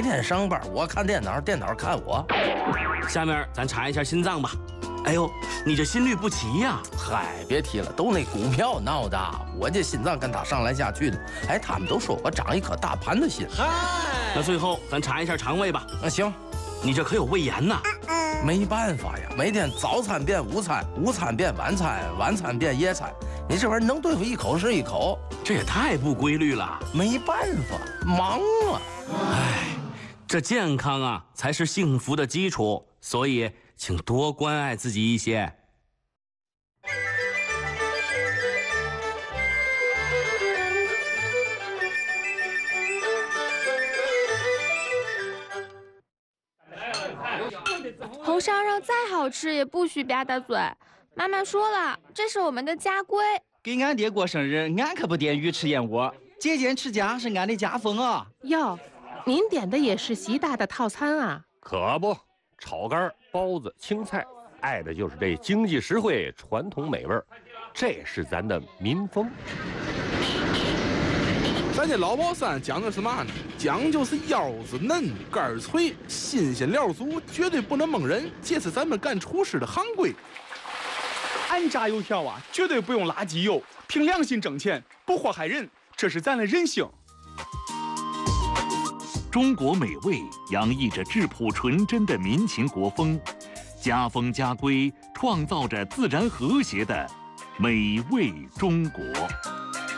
天上班，我看电脑，电脑看我。 下面咱查一下心脏吧。哎呦，你这心律不齐呀！ 嗨，别提了，都那股票闹的，我这心脏跟他上来下去的。哎，他们都说我长一颗大盘的心。 嗨，那最后咱查一下肠胃吧。 行， 你这可有胃炎呐。 没办法呀，每天早餐变午餐，午餐变晚餐，晚餐变夜餐，你这玩意儿能对付一口是一口， 这也太不规律了。 没办法，忙啊。 哎，这健康啊才是幸福的基础，所以请多关爱自己一些。 红烧肉再好吃也不许吧嗒嘴。妈妈说了，这是我们的家规。 给俺爹过生日，俺可不点鱼翅燕窝，节俭持家是俺的家风啊。 哟，您点的也是习大的套餐啊？ 可不，炒肝、包子、青菜，爱的就是这经济实惠、传统美味儿，这是咱的民风。 咱这老宝山讲究是嘛呢？讲究是腰子嫩、肝脆、新鲜料足，绝对不能蒙人，这是咱们干厨师的行规。 俺炸油条啊，绝对不用垃圾油，凭良心挣钱，不祸害人，这是咱的人性。 中国美味洋溢着质朴纯真的民情国风，家风家规创造着自然和谐的美味中国。